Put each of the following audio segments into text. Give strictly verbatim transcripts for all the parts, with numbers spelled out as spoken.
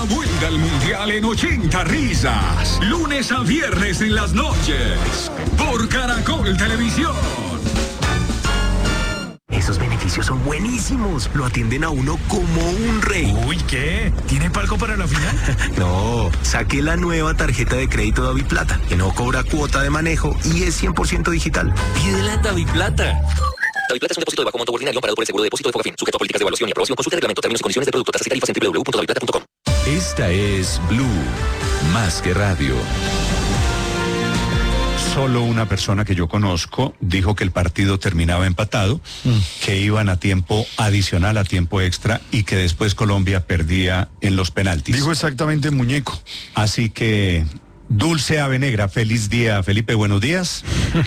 La vuelta al mundial en ochenta risas. Lunes a viernes en las noches. Por Caracol Televisión. Esos beneficios son buenísimos. Lo atienden a uno como un rey. Uy, ¿qué? ¿Tiene palco para la final? No, saqué la nueva tarjeta de crédito DaviPlata, que no cobra cuota de manejo y es cien por ciento digital. Pídela DaviPlata. DaviPlata es un depósito de bajo monto ordinario parado por el seguro de depósito de Fogafín, sujeto a políticas de evaluación y aprobación. Consulta reglamento, términos y condiciones de producto, tasas y tarifas en doble u doble u doble u punto daviplata punto com. Esta es Blue, más que radio. Solo una persona que yo conozco dijo que el partido terminaba empatado, mm. que iban a tiempo adicional, a tiempo extra, y que después Colombia perdía en los penaltis. Dijo exactamente muñeco. Así que, Dulce Ave Negra, feliz día, Felipe, buenos días.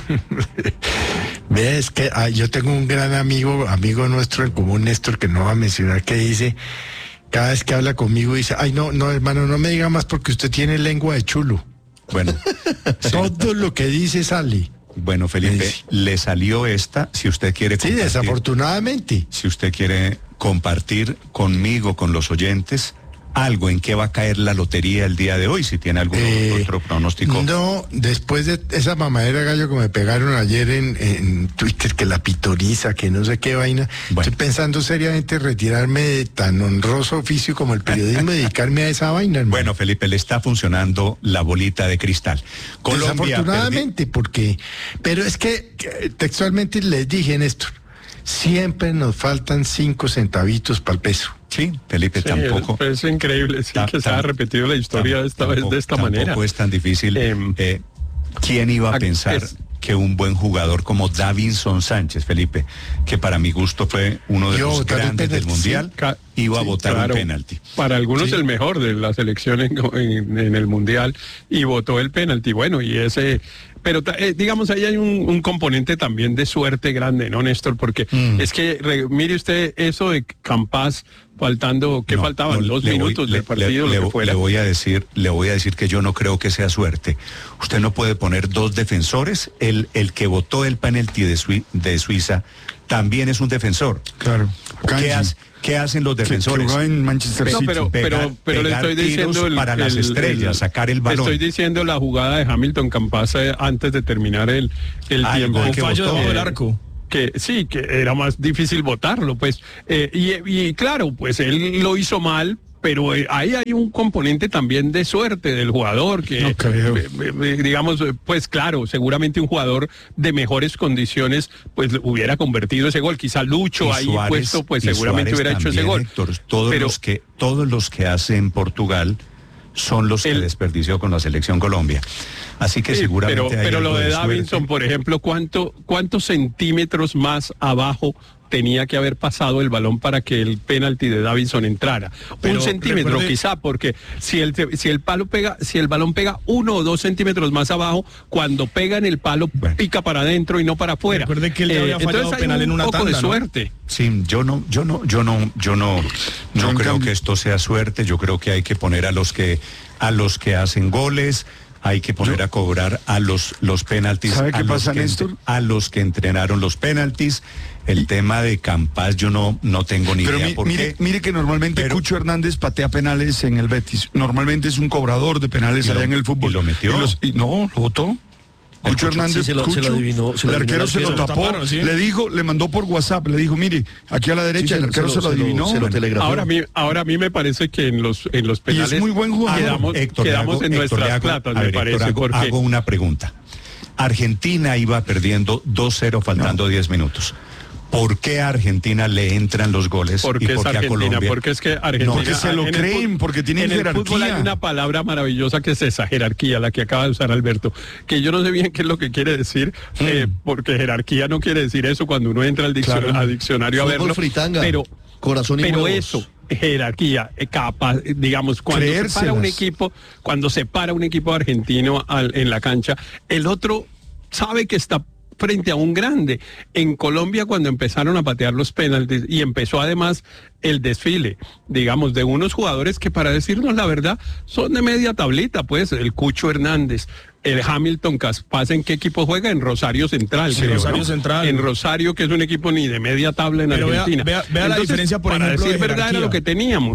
Ves que ah, yo tengo un gran amigo, amigo nuestro en común, Néstor, que no va a mencionar, que dice, cada vez que habla conmigo dice, ay no, no hermano, no me diga más porque usted tiene lengua de chulo. Bueno, sí. Todo lo que dice sale. Bueno, Felipe, sí. Le salió esta, si usted quiere compartir. Sí, desafortunadamente. Si usted quiere compartir conmigo, con los oyentes, algo en qué va a caer la lotería el día de hoy, si tiene algún eh, otro pronóstico. No, después de esa mamadera gallo que me pegaron ayer en, en Twitter, que la pitoriza, que no sé qué vaina, bueno. Estoy pensando seriamente retirarme de tan honroso oficio como el periodismo y dedicarme a esa vaina, hermano. Bueno, Felipe, le está funcionando la bolita de cristal. Colombia, desafortunadamente, perdi... porque, pero es que textualmente les dije, Néstor, siempre nos faltan cinco centavitos para el peso. Sí, Felipe, sí, tampoco. Es, es increíble, sí, ta, que se ha repetido la historia tam, esta tampoco, vez de esta tampoco manera. Tampoco es tan difícil. Eh, eh, ¿Quién iba a pensar es, que un buen jugador como Davinson Sánchez, Felipe, que para mi gusto fue uno de yo, los grandes del Mundial, sí, iba sí, a votar claro, un penalti? Para algunos sí. el mejor de la selección en, en, en el Mundial, y votó el penalti. Bueno, y ese... Pero eh, digamos, ahí hay un, un componente también de suerte grande, ¿no, Néstor? Porque mm. es que, re, mire usted, eso de Campas faltando, ¿qué no, faltaban? No, Dos minutos voy, del partido, le, lo le, que fuera. Le voy a decir, le voy a decir que yo no creo que sea suerte. Usted no puede poner dos defensores. El, el que votó el penalti de, Sui, de Suiza también es un defensor. Claro. ¿Qué hace? ¿Qué hacen los defensores? Que, que en Manchester City. No, pero, pegar, pero, pero le estoy diciendo el, para el, las estrellas, el, sacar el balón. Estoy diciendo la jugada de Hamilton Campas eh, antes de terminar el, el ah, tiempo. Un fallo debajo del arco. Que sí, que era más difícil votarlo, pues. Eh, y, y claro, pues él lo hizo mal, pero eh, ahí hay un componente también de suerte del jugador, que no creo. Eh, eh, digamos, pues claro, seguramente un jugador de mejores condiciones pues hubiera convertido ese gol. Quizá Lucho ahí Suárez, puesto, pues seguramente Suárez hubiera también, hecho ese gol. Héctor, todos pero, los que todos los que hacen Portugal son los el, que desperdició con la selección Colombia. Así que sí, seguramente pero, hay pero lo de, de Davinson, suerte. Por ejemplo, ¿cuánto, cuántos centímetros más abajo tenía que haber pasado el balón para que el penalti de Davinson entrara? Pero un centímetro recuerde... quizá, porque si el si el palo pega, si el balón pega uno o dos centímetros más abajo, cuando pega en el palo bueno. pica para adentro y no para afuera. Recuerde que él ya había eh, fallado penal en una poco tanda, de suerte. ¿no? Sí, yo no, yo no, yo no, yo no, no creo cambio. que esto sea suerte. Yo creo que hay que poner a los que a los que hacen goles. Hay que poner Yo, a cobrar a los, los penaltis, ¿sabe qué a, pasa, los que, Néstor? a los que entrenaron los penaltis. El y, tema de Campas yo no, no tengo ni pero idea mi, por mire, qué. Mire que normalmente pero, Cucho Hernández patea penales en el Betis. Normalmente es un cobrador de penales allá lo, en el fútbol. ¿Y lo metió? Y los, y no, lo votó. Cucho Hernández, sí, se lo, Cucho, se lo adivinó, se el lo arquero se lo tapó, taparon, ¿sí? le dijo, le mandó por WhatsApp, le dijo, mire, aquí a la derecha, sí, el arquero se lo, se lo adivinó. Se lo, se lo ahora, a mí, ahora a mí me parece que en los, en los penales y es muy buen jugador. quedamos, Héctor, quedamos hago, en Héctor, nuestras hago, platas, ver, me parece. Héctor, hago, porque... hago una pregunta. Argentina iba perdiendo dos cero faltando no. diez minutos. ¿Por qué a Argentina le entran los goles? Porque y por es qué Argentina, a Colombia? porque es que Argentina... No, que se lo creen, el, porque tienen en jerarquía. En el fútbol hay una palabra maravillosa que es esa jerarquía, la que acaba de usar Alberto, que yo no sé bien qué es lo que quiere decir, mm. eh, porque jerarquía no quiere decir eso cuando uno entra al diccionario, claro. al diccionario a verlo. Fritanga, pero corazón y pero huevos. Eso, jerarquía, capaz, digamos, cuando se para un equipo, cuando se para un equipo argentino al, en la cancha, el otro sabe que está frente a un grande. En Colombia, cuando empezaron a patear los penaltis y empezó además el desfile, digamos, de unos jugadores que, para decirnos la verdad, son de media tablita, pues, el Cucho Hernández, el Hamilton Campas, ¿en qué equipo juega? En Rosario Central. Sí, creo, Rosario ¿no? Central. En Rosario, que es un equipo ni de media tabla en Pero Argentina. Vea, vea, vea Entonces, la diferencia, por para ejemplo, decir de verdad, era lo que teníamos.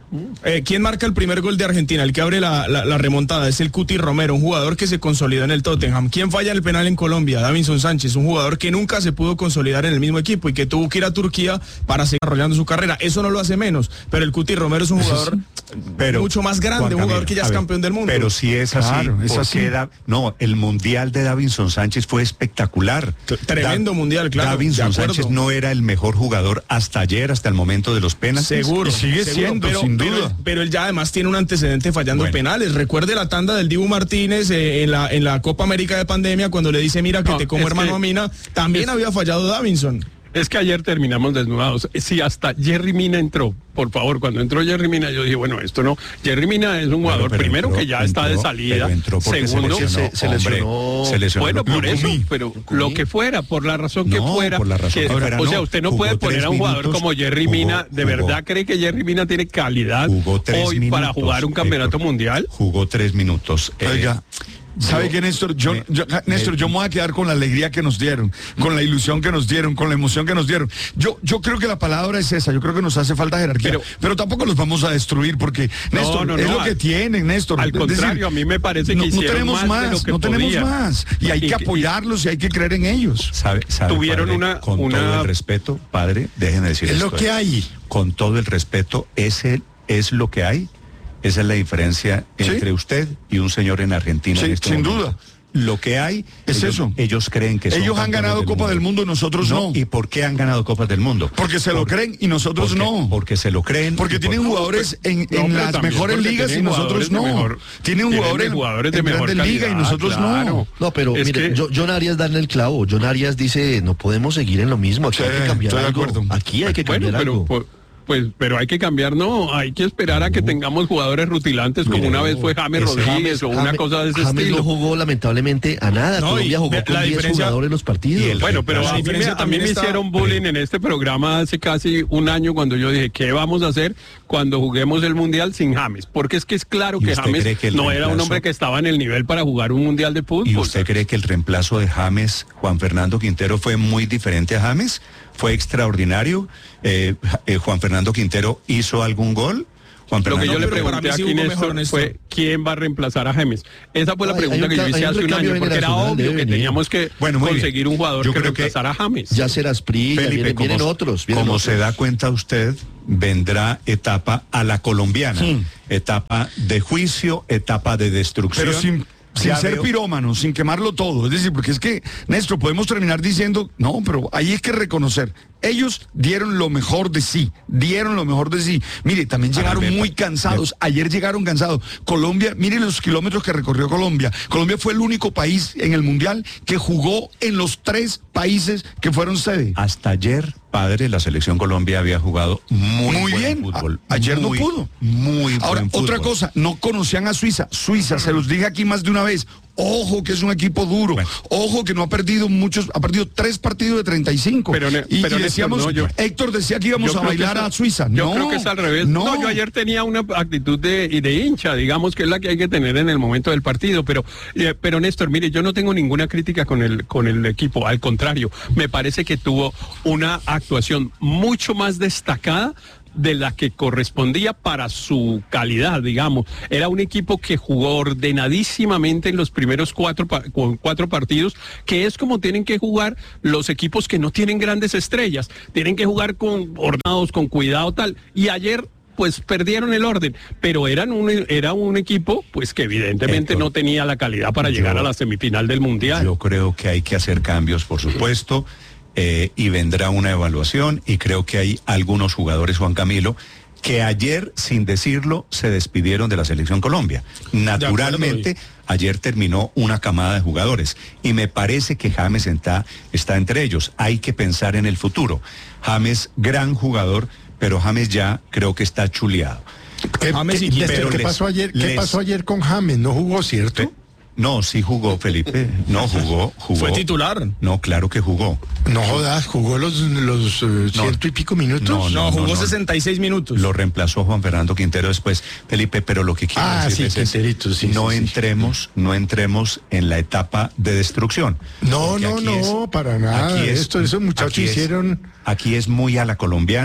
Eh, ¿Quién marca el primer gol de Argentina? El que abre la, la, la remontada es el Cuti Romero, un jugador que se consolidó en el Tottenham. ¿Quién falla el penal en Colombia? Davinson Sánchez, un jugador que nunca se pudo consolidar en el mismo equipo y que tuvo que ir a Turquía para seguir desarrollando su carrera. Eso no lo hace menos, pero el Cuti Romero es un jugador pero, mucho más grande, un jugador que ya es ver, campeón del mundo. Pero si es así, claro, es así. Da, no, el mundial de Davinson Sánchez fue espectacular. Tremendo da, mundial, claro. Davinson Sánchez no era el mejor jugador hasta ayer, hasta el momento de los penaltis. Seguro. Y sigue seguro, siendo, pero, sin pero, duda. Pero él ya además tiene un antecedente fallando bueno. penales. Recuerde la tanda del Dibu Martínez eh, en la en la Copa América de pandemia cuando le dice, mira que no, te como hermano a Mina, también es, había fallado Davinson. Es que ayer terminamos desnudados. Si hasta Jerry Mina entró, por favor, cuando entró Jerry Mina, yo dije, bueno, esto no. Jerry Mina es un jugador, pero, pero primero entró, que ya entró, está de salida. Segundo, se lesionó, se, se lesionó, se lesionó bueno, por eso, pero lo que fuera, por la razón que no, fuera. Por la razón que, que fuera o sea, no, usted no puede poner a un jugador minutos, como Jerry jugó, Mina. ¿De jugó, verdad cree que Jerry Mina tiene calidad hoy minutos, para jugar un campeonato Héctor, mundial? Jugó tres minutos. Oiga. ¿Sabe qué, Néstor? Yo, me, yo, Néstor, me, yo me voy a quedar con la alegría que nos dieron, con la ilusión que nos dieron, con la emoción que nos dieron. Yo, yo creo que la palabra es esa, yo creo que nos hace falta jerarquía, pero, pero tampoco los vamos a destruir porque, Néstor, no, no, es no, lo que tienen, Néstor. Al contrario, decir, a mí me parece que no, hicieron no tenemos más, de lo que no podía. tenemos más. Y hay que apoyarlos y hay que creer en ellos. ¿Sabe, sabe, Tuvieron padre, una... Con una... todo el respeto, padre, déjenme decir es esto. Es lo que hay. Con todo el respeto, ese es lo que hay. Esa es la diferencia entre ¿sí? usted y un señor en Argentina. Sí, en este sin momento. duda. Lo que hay es ellos, eso. Ellos creen que son ellos han ganado del Copa mundo. del Mundo y nosotros no. no. ¿Y por qué han ganado Copas del Mundo? Porque se porque, lo creen y nosotros porque, no. Porque se lo creen. Porque tienen por... jugadores en, en no, las mejores ligas y nosotros no. Mejor, tienen jugadores, jugadores de en mejor grandes ligas y nosotros claro. no. No, pero es mire, que... yo, John Arias da en el clavo. John Arias dice, no podemos seguir en lo mismo. Aquí sí, hay que cambiar estoy algo. De acuerdo. Aquí hay que cambiar bueno, algo. Pero, por... Pues, pero hay que cambiar, no, hay que esperar a que tengamos jugadores rutilantes como no, una vez fue James Rodríguez James, o una James, cosa de ese James estilo. no jugó lamentablemente a nada, no, Colombia jugó con diez jugadores en los partidos. Bueno, pero a mí, me, a mí me está... hicieron bullying en este programa hace casi un año cuando yo dije, ¿qué vamos a hacer cuando juguemos el Mundial sin James? Porque es que es claro que James que no reemplazo... era un hombre que estaba en el nivel para jugar un Mundial de fútbol. ¿Y usted cree que el reemplazo de James, Juan Fernando Quintero, fue muy diferente a James? ¿Fue extraordinario? Eh, eh, ¿Juan Fernando Quintero hizo algún gol? Juan Lo que yo no, le pregunté aquí, Néstor, fue ¿quién va a reemplazar a James? Esa fue la hay, pregunta hay que yo hice hace un año, porque era obvio que teníamos que bueno, conseguir un jugador yo que reemplazara que a James. Ya será Asprilla, vienen, como, vienen otros. Vienen como otros. se da cuenta usted, vendrá etapa a la colombiana, hmm. etapa de juicio, etapa de destrucción. Pero sin... Sin ser veo. pirómano, sin quemarlo todo. Es decir, porque es que, Néstor, podemos terminar diciendo, no, pero ahí hay que reconocer. Ellos dieron lo mejor de sí, dieron lo mejor de sí. Mire, también llegaron ver, muy cansados. Me... Ayer llegaron cansados. Colombia, mire los kilómetros que recorrió Colombia. Colombia fue el único país en el Mundial que jugó en los tres países que fueron sede. Hasta ayer, padre, la selección Colombia había jugado muy, muy buen bien. fútbol. A ayer muy, no pudo. Muy Ahora, buen otra fútbol. cosa, no conocían a Suiza. Suiza, se los dije aquí más de una vez. Ojo que es un equipo duro. Bueno. Ojo que no ha perdido muchos, ha perdido tres partidos de treinta y cinco. Pero, y, pero y decíamos, no, yo, Héctor decía que íbamos a bailar eso, a Suiza. Yo no, creo que es al revés. No. no, yo ayer tenía una actitud de, de hincha, digamos que es la que hay que tener en el momento del partido. Pero, eh, pero Néstor, mire, yo no tengo ninguna crítica con el, con el equipo. Al contrario, me parece que tuvo una actuación mucho más destacada de la que correspondía para su calidad, digamos. Era un equipo que jugó ordenadísimamente en los primeros cuatro, cuatro partidos, que es como tienen que jugar los equipos que no tienen grandes estrellas. Tienen que jugar con ordenados, con cuidado, tal. Y ayer pues perdieron el orden, pero eran un, era un equipo pues que evidentemente Héctor, no tenía la calidad para yo, llegar a la semifinal del Mundial. Yo creo que hay que hacer cambios, por supuesto. Eh, y vendrá una evaluación y creo que hay algunos jugadores, Juan Camilo, que ayer, sin decirlo, se despidieron de la Selección Colombia. Naturalmente, ayer terminó una camada de jugadores y me parece que James está, está entre ellos. Hay que pensar en el futuro. James, gran jugador, pero James ya creo que está chuleado. ¿Qué, James ¿qué, y, pero ¿qué pasó ayer? ¿Qué les... pasó ayer con James? ¿No jugó, cierto? Pe No, sí jugó, Felipe. No jugó, jugó. ¿Fue titular? No, claro que jugó. No jodas, jugó los, los uh, no, ciento y pico minutos. No, no, no jugó no, no. sesenta y seis minutos. Lo reemplazó Juan Fernando Quintero después, Felipe, pero lo que quiero ah, decir sí, es Quinterito, sí, no sí, entremos, sí. no entremos en la etapa de destrucción. No, no, no, es, para nada. Aquí es, Esto, esos muchachos aquí es, hicieron. Aquí es muy a la colombiana.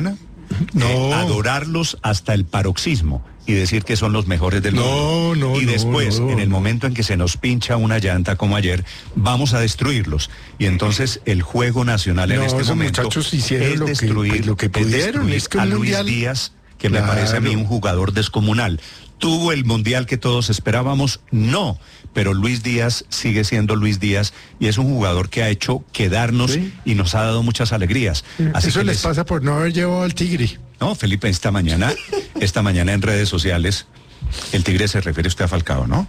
No. eh, adorarlos hasta el paroxismo y decir que son los mejores del No, mundo. no, y no, después, no, en el no. momento en que se nos pincha una llanta como ayer, vamos a destruirlos. Y entonces el juego nacional en No, este esos momento muchachos hicieron es lo que- destruir, lo que es pudieron. destruir Es que a un Luis mundial- Díaz, que me parece a mí Claro. un jugador descomunal. ¿Tuvo el mundial que todos esperábamos? No, pero Luis Díaz sigue siendo Luis Díaz y es un jugador que ha hecho quedarnos Sí. y nos ha dado muchas alegrías. Así Eso que les les- pasa por no haber llevado al Tigre. No, Felipe, esta mañana, esta mañana en redes sociales, el Tigre se refiere usted a Falcao, ¿no?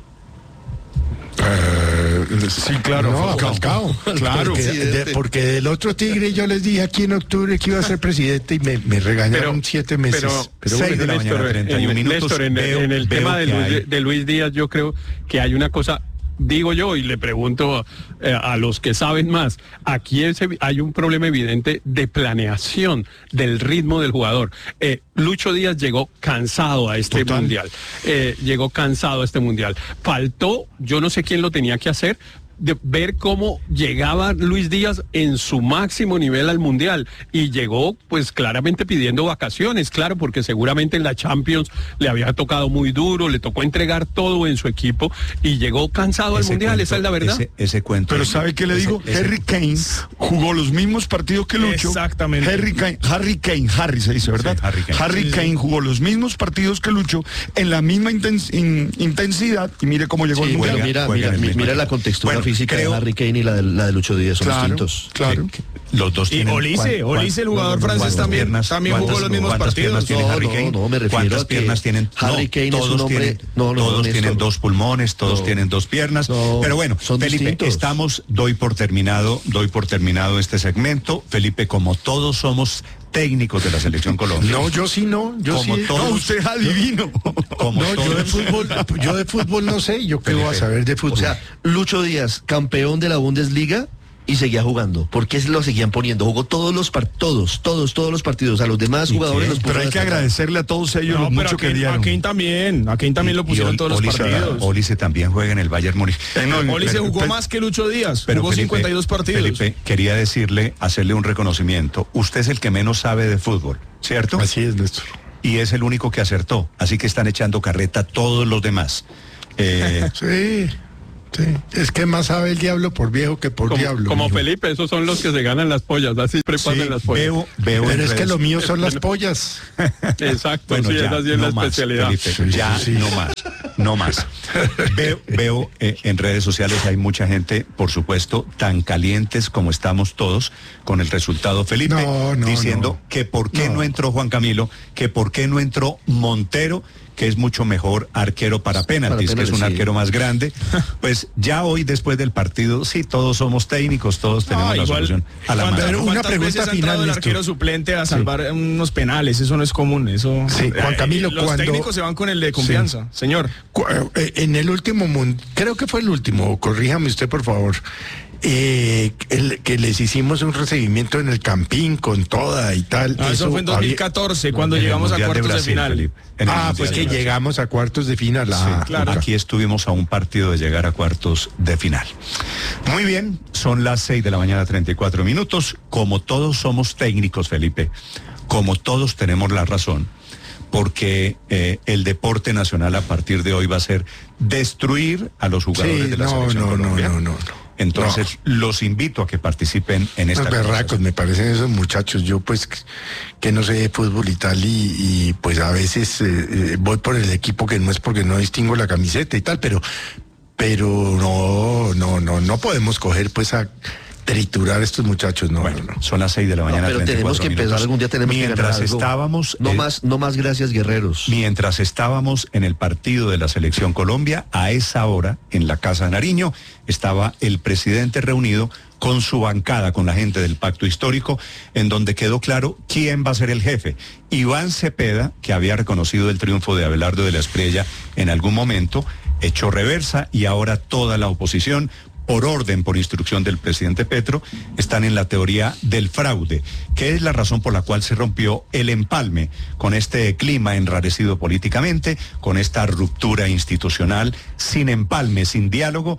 Sí, claro. No, a Falcao. Falcao. Claro. Porque, de- porque del otro Tigre yo les dije aquí en octubre que iba a ser presidente y me, me regañaron Pero- siete meses. Pero, Pero seis de la Néstor, mañana, treinta y un en, minutos, Néstor, en, veo- en el veo tema de que Luis, hay- de Luis Díaz, yo creo que hay una cosa, digo yo, y le pregunto eh, a los que saben más, aquí es evi- hay un problema evidente de planeación del ritmo del jugador. Eh, Lucho Díaz llegó cansado a este Total. mundial, eh, llegó cansado a este mundial. Faltó, yo no sé quién lo tenía que hacer, de ver cómo llegaba Luis Díaz en su máximo nivel al Mundial y llegó pues claramente pidiendo vacaciones, claro, porque seguramente en la Champions le había tocado muy duro, le tocó entregar todo en su equipo y llegó cansado al Ese Mundial, cuento- esa es la verdad. Ese, ese cuento. Pero ¿sabe qué le ese- digo? ese- Harry Kane jugó los mismos partidos que Lucho. Exactamente. Harry Kane, Harry Kane, Harry se dice, ¿verdad? Sí, Harry Kane. Kane jugó los mismos partidos que Lucho en la misma intens- in- intensidad y mire cómo llegó Sí, al bueno, mundial. mira, juega mira, en el mi- mismo mira la equipo. contextura Bueno, física creo- de Harry Kane y la de, la de Lucho Díaz, son Claro, distintos. claro. Los dos Y tienen. Olise, ¿cuán- cuán- Olise, el jugador cuántas francés también- también jugó cuántas- los mismos cuántas partidos. piernas tiene No, Harry no, Kane? no, me refiero ¿Cuántas a que piernas tienen? Harry No, Kane es todos un hombre- tienen, no, no, no, todos Néstor. tienen dos pulmones, todos No. tienen dos piernas. No, Pero bueno, son Felipe, distintos. estamos, doy por terminado, doy por terminado este segmento. Felipe, como todos somos técnicos de la selección Colombia. No, yo sí no. Yo Como sí. todos- No, usted es adivino. Como No, yo todos- de fútbol, yo de fútbol no sé. Yo qué voy a saber de fútbol. O sea, Lucho Díaz, campeón de la Bundesliga y seguía jugando. ¿Por qué lo seguían poniendo? Jugó todos los partidos, todos, todos, todos los partidos. A los demás ¿Y jugadores qué? los puso Pero hay a que descansar. agradecerle a todos ellos No, lo pero mucho a que Kane, dieron. a Kane también, a Kane también lo pusieron Y Ol- todos los Olise- partidos. Olise también juega en el Bayern Múnich. Eh, no, Olise pero- jugó pero- más que Lucho Díaz, Pero jugó Felipe, cincuenta y dos partidos. Felipe, quería decirle, hacerle un reconocimiento. Usted es el que menos sabe de fútbol, ¿cierto? Así es, Néstor. Y es el único que acertó. Así que están echando carreta todos los demás. Eh, Sí, sí. Es que más sabe el diablo por viejo que por Como, diablo. como mijo. Felipe, esos son los que se ganan las pollas, así preparan sí, las pollas. veo, veo en Pero es que redes- lo mío son las pollas. Exacto, Bueno, sí, ya, esa sí es no la más, especialidad. Felipe, ya Sí, sí. no más, no más. Veo, veo eh, en redes sociales hay mucha gente, por supuesto, tan calientes como estamos todos con el resultado, Felipe, No, no, diciendo no. que por qué no. No. entró Juan Camilo, que por qué no entró Montero, que es mucho mejor arquero para penaltis, Para que es un penales, sí. arquero más grande. Pues ya hoy, después del partido, sí, todos somos técnicos, todos tenemos Ah, la igual, solución a la ¿cuántas- mano. Pero una cuántas pregunta veces ha final, entrado el Néstor? arquero suplente a salvar unos penales? Eso no es común, eso. Sí, Juan Camilo, los cuando- técnicos se van con el de confianza, señor. Cu- eh, En el último mun- creo que fue el último, corríjame usted por favor, eh, el- que les hicimos un recibimiento en el Campín con toda y tal. Ah, eso fue en dos mil había- catorce, cuando En el llegamos a Mundial de cuartos de, Brasil, final. Felipe, en el Ah, Mundial pues de que Brasil. llegamos a cuartos de final. ah, Sí, claro. Aquí estuvimos a un partido de llegar a cuartos de final. Muy bien, son las seis de la mañana, treinta y cuatro minutos. Como todos somos técnicos, Felipe, como todos tenemos la razón, porque eh, el deporte nacional a partir de hoy va a ser destruir a los jugadores Sí, de la no, selección no, no, Colombia. no, no, no. Entonces, los invito a que participen en esta Unos berracos conversación. me parecen esos muchachos. Yo pues que- que no sé de fútbol y tal y, y, pues a veces eh, eh, voy por el equipo que no es porque no distingo la camiseta y tal, pero pero no no no no podemos coger pues a triturar a estos muchachos, no, Bueno, no, no. son las seis de la No, mañana. pero tenemos treinta y cuatro que empezar minutos. algún día, tenemos que Mientras ganar algo. estábamos No eh, más, no más gracias, guerreros. Mientras estábamos en el partido de la Selección Colombia, a esa hora, en la Casa de Nariño, estaba el presidente reunido con su bancada, con la gente del Pacto Histórico, en donde quedó claro quién va a ser el jefe. Iván Cepeda, que había reconocido el triunfo de Abelardo de la Espriella en algún momento, echó reversa y ahora toda la oposición, por orden, por instrucción del presidente Petro, están en la teoría del fraude, que es la razón por la cual se rompió el empalme con este clima enrarecido políticamente, con esta ruptura institucional, sin empalme, sin diálogo,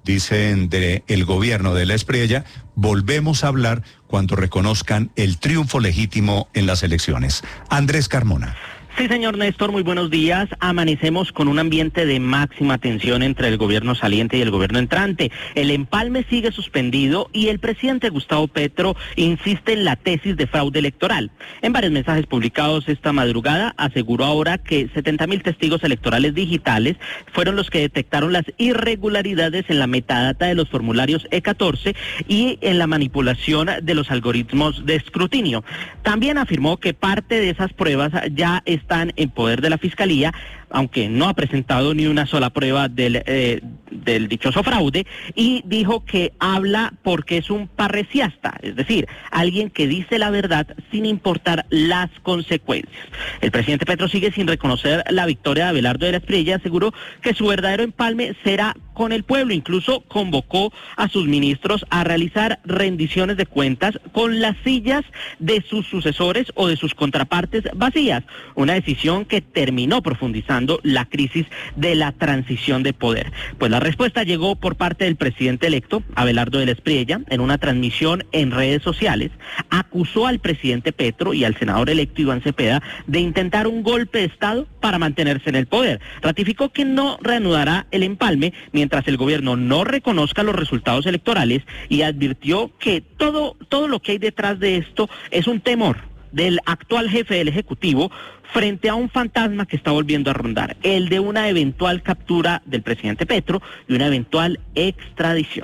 dicen de el gobierno de la Espriella, volvemos a hablar cuando reconozcan el triunfo legítimo en las elecciones. Andrés Carmona. Sí, señor Néstor, muy buenos días. Amanecemos con un ambiente de máxima tensión entre el gobierno saliente y el gobierno entrante. El empalme sigue suspendido y el presidente Gustavo Petro insiste en la tesis de fraude electoral. En varios mensajes publicados esta madrugada, aseguró ahora que setenta mil testigos electorales digitales fueron los que detectaron las irregularidades en la metadata de los formularios E catorce y en la manipulación de los algoritmos de escrutinio. También afirmó que parte de esas pruebas ya están en poder de la Fiscalía, aunque no ha presentado ni una sola prueba del, eh, del dichoso fraude, y dijo que habla porque es un parresiasta, es decir, alguien que dice la verdad sin importar las consecuencias. El presidente Petro sigue sin reconocer la victoria de Abelardo de la Espriella y aseguró que su verdadero empalme será con el pueblo. Incluso convocó a sus ministros a realizar rendiciones de cuentas con las sillas de sus sucesores o de sus contrapartes vacías, una decisión que terminó profundizando la crisis de la transición de poder. Pues la respuesta llegó por parte del presidente electo, Abelardo de la Espriella, en una transmisión en redes sociales. Acusó al presidente Petro y al senador electo Iván Cepeda de intentar un golpe de Estado para mantenerse en el poder. Ratificó que no reanudará el empalme mientras el gobierno no reconozca los resultados electorales y advirtió que todo, todo lo que hay detrás de esto es un temor del actual jefe del Ejecutivo frente a un fantasma que está volviendo a rondar, el de una eventual captura del presidente Petro y una eventual extradición.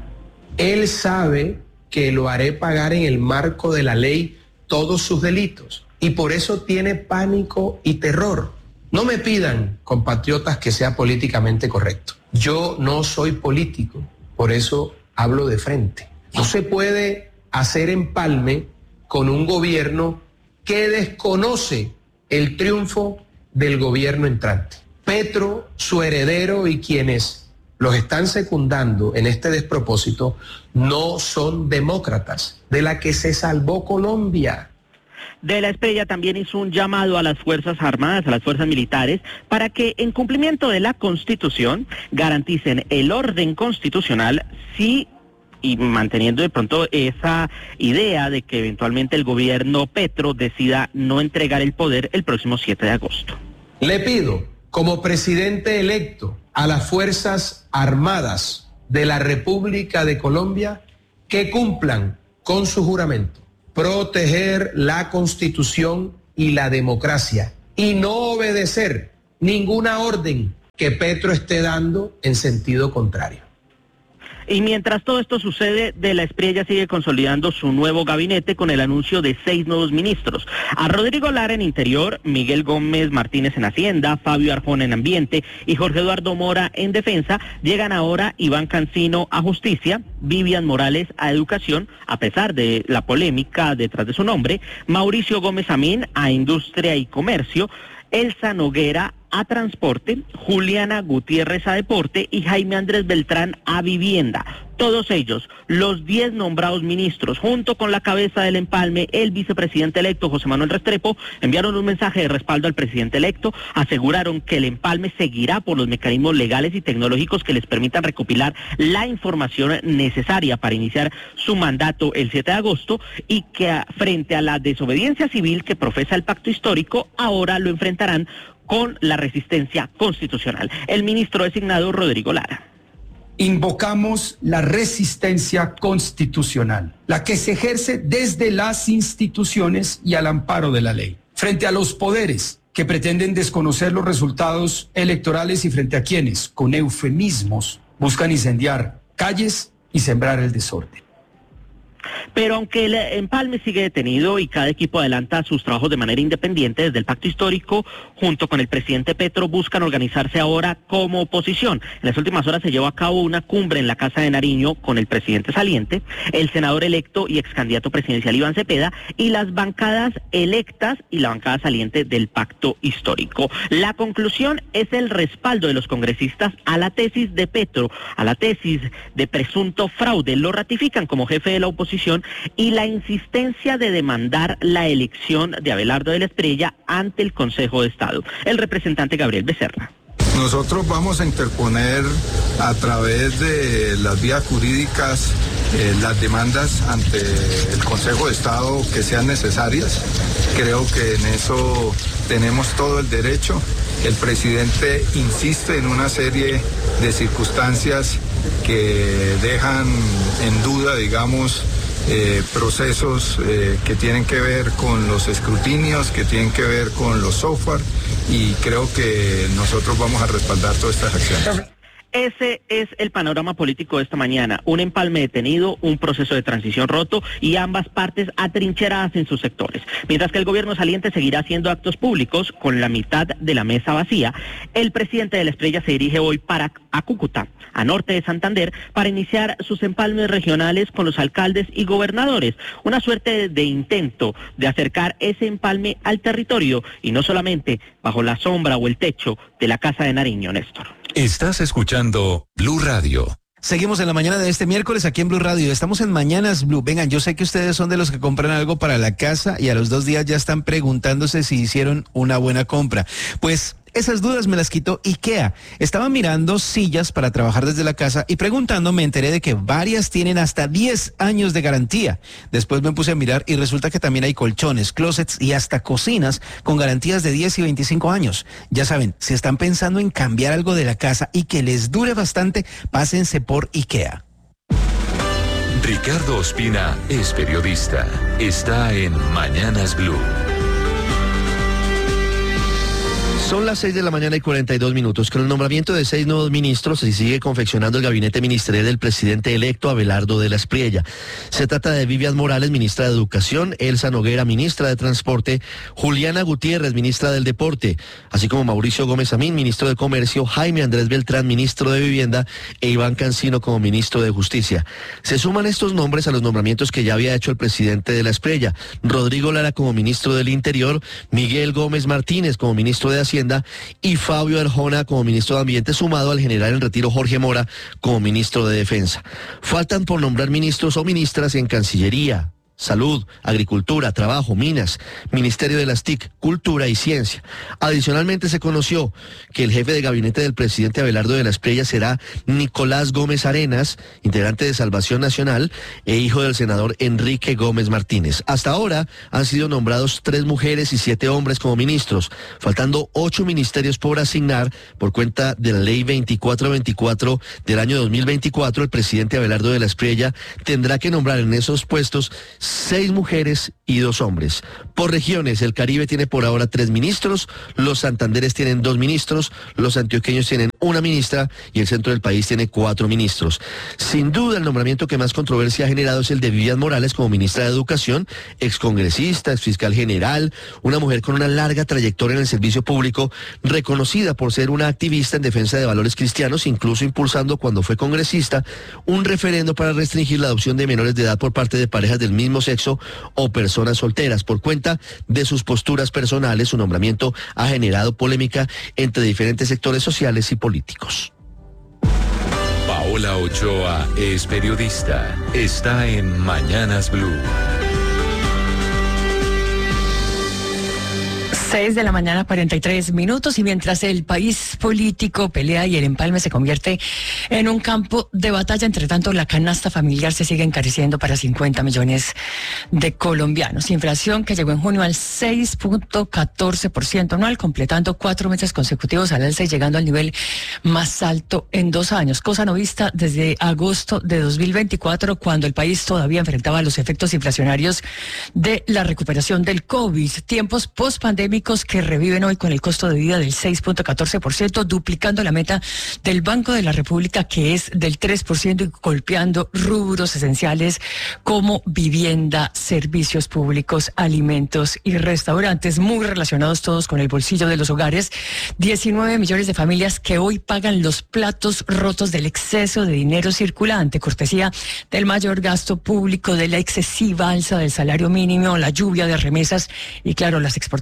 Él sabe que lo haré pagar en el marco de la ley todos sus delitos y por eso tiene pánico y terror. No me pidan, compatriotas, que sea políticamente correcto. Yo no soy político, por eso hablo de frente. No se puede hacer empalme con un gobierno que desconoce el triunfo del gobierno entrante. Petro, su heredero y quienes los están secundando en este despropósito no son demócratas, de la que se salvó Colombia. De la Espriella también hizo un llamado a las Fuerzas Armadas, a las fuerzas militares, para que en cumplimiento de la Constitución garanticen el orden constitucional, sí, y manteniendo de pronto esa idea de que eventualmente el gobierno Petro decida no entregar el poder el próximo siete de agosto. Le pido, como presidente electo, a las Fuerzas Armadas de la República de Colombia que cumplan con su juramento, proteger la Constitución y la democracia y no obedecer ninguna orden que Petro esté dando en sentido contrario. Y mientras todo esto sucede, De la Espriella sigue consolidando su nuevo gabinete con el anuncio de seis nuevos ministros. A Rodrigo Lara en Interior, Miguel Gómez Martínez en Hacienda, Fabio Arjona en Ambiente y Jorge Eduardo Mora en Defensa. Llegan ahora Iván Cancino a Justicia, Vivian Morales a Educación, a pesar de la polémica detrás de su nombre, Mauricio Gómez Amín a Industria y Comercio, Elsa Noguera a Transporte, Juliana Gutiérrez a Deporte y Jaime Andrés Beltrán a Vivienda. Todos ellos, los diez nombrados ministros, junto con la cabeza del empalme, el vicepresidente electo José Manuel Restrepo, enviaron un mensaje de respaldo al presidente electo, aseguraron que el empalme seguirá por los mecanismos legales y tecnológicos que les permitan recopilar la información necesaria para iniciar su mandato el siete de agosto y que frente a la desobediencia civil que profesa el pacto histórico, ahora lo enfrentarán con la resistencia constitucional. El ministro designado Rodrigo Lara. Invocamos la resistencia constitucional, la que se ejerce desde las instituciones y al amparo de la ley, frente a los poderes que pretenden desconocer los resultados electorales y frente a quienes, con eufemismos, buscan incendiar calles y sembrar el desorden. Pero aunque el empalme sigue detenido y cada equipo adelanta sus trabajos de manera independiente, desde el pacto histórico, junto con el presidente Petro, buscan organizarse ahora como oposición. En las últimas horas se llevó a cabo una cumbre en la Casa de Nariño con el presidente saliente, el senador electo y ex candidato presidencial Iván Cepeda, y las bancadas electas y la bancada saliente del pacto histórico. La conclusión es el respaldo de los congresistas a la tesis de Petro, a la tesis de presunto fraude. Lo ratifican como jefe de la oposición y la insistencia de demandar la elección de Abelardo de la Espriella ante el Consejo de Estado. El representante Gabriel Becerra. Nosotros vamos a interponer a través de las vías jurídicas eh, las demandas ante el Consejo de Estado que sean necesarias. Creo que en eso tenemos todo el derecho. El presidente insiste en una serie de circunstancias que dejan en duda, digamos, Eh, procesos eh, que tienen que ver con los escrutinios, que tienen que ver con los software, y creo que nosotros vamos a respaldar todas estas acciones. Ese es el panorama político de esta mañana. Un empalme detenido, un proceso de transición roto y ambas partes atrincheradas en sus sectores. Mientras que el gobierno saliente seguirá haciendo actos públicos con la mitad de la mesa vacía, el presidente de la Espriella se dirige hoy para a Cúcuta, a norte de Santander, para iniciar sus empalmes regionales con los alcaldes y gobernadores. Una suerte de, de intento de acercar ese empalme al territorio y no solamente bajo la sombra o el techo de la Casa de Nariño, Néstor. Estás escuchando Blue Radio. Seguimos en la mañana de este miércoles aquí en Blue Radio. Estamos en Mañanas Blue. Vengan, yo sé que ustedes son de los que compran algo para la casa y a los dos días ya están preguntándose si hicieron una buena compra. Pues esas dudas me las quitó IKEA. Estaba mirando sillas para trabajar desde la casa y preguntando me enteré de que varias tienen hasta diez años de garantía. Después me puse a mirar y resulta que también hay colchones, closets y hasta cocinas con garantías de diez y veinticinco años. Ya saben, si están pensando en cambiar algo de la casa y que les dure bastante, pásense por IKEA. Ricardo Ospina es periodista. Está en Mañanas Blue. Son las seis de la mañana y cuarenta y dos minutos. Con el nombramiento de seis nuevos ministros se sigue confeccionando el gabinete ministerial del presidente electo Abelardo de la Espriella. Se trata de Vivian Morales, ministra de Educación, Elsa Noguera, ministra de Transporte, Juliana Gutiérrez, ministra del Deporte, así como Mauricio Gómez Amín, ministro de Comercio, Jaime Andrés Beltrán, ministro de Vivienda, e Iván Cancino como ministro de Justicia. Se suman estos nombres a los nombramientos que ya había hecho el presidente de la Espriella: Rodrigo Lara como ministro del Interior, Miguel Gómez Martínez como ministro de Hacienda y Fabio Arjona como ministro de Ambiente, sumado al general en retiro Jorge Mora como ministro de Defensa. Faltan por nombrar ministros o ministras en Cancillería, Salud, Agricultura, Trabajo, Minas, Ministerio de las T I C, Cultura y Ciencia. Adicionalmente se conoció que el jefe de gabinete del presidente Abelardo de la Espriella será Nicolás Gómez Arenas, integrante de Salvación Nacional e hijo del senador Enrique Gómez Martínez. Hasta ahora han sido nombrados tres mujeres y siete hombres como ministros, faltando ocho ministerios por asignar. Por cuenta de la ley veinticuatro veinticuatro del año dos mil veinticuatro, el presidente Abelardo de la Espriella tendrá que nombrar en esos puestos seis mujeres y dos hombres. Por regiones, el Caribe tiene por ahora tres ministros, los santanderes tienen dos ministros, los antioqueños tienen una ministra y el centro del país tiene cuatro ministros. Sin duda, el nombramiento que más controversia ha generado es el de Vivian Morales como ministra de Educación, excongresista, exfiscal general, una mujer con una larga trayectoria en el servicio público, reconocida por ser una activista en defensa de valores cristianos, incluso impulsando cuando fue congresista un referendo para restringir la adopción de menores de edad por parte de parejas del mismo sexo o personas solteras. Por cuenta de sus posturas personales, su nombramiento ha generado polémica entre diferentes sectores sociales y políticos. Paola Ochoa es periodista. Está en Mañanas Blue. seis de la mañana, cuarenta y tres minutos, y mientras el país político pelea y el empalme se convierte en un campo de batalla, entre tanto la canasta familiar se sigue encareciendo para cincuenta millones de colombianos. Inflación que llegó en junio al seis punto catorce por ciento anual, completando cuatro meses consecutivos al alza y llegando al nivel más alto en dos años, cosa no vista desde agosto de dos mil veinticuatro, cuando el país todavía enfrentaba los efectos inflacionarios de la recuperación del COVID. Tiempos post-pandémicos que reviven hoy con el costo de vida del seis punto catorce por ciento, duplicando la meta del Banco de la República, que es del tres por ciento, y golpeando rubros esenciales como vivienda, servicios públicos, alimentos y restaurantes, muy relacionados todos con el bolsillo de los hogares. diecinueve millones de familias que hoy pagan los platos rotos del exceso de dinero circulante, cortesía del mayor gasto público, de la excesiva alza del salario mínimo, la lluvia de remesas y, claro, las exportaciones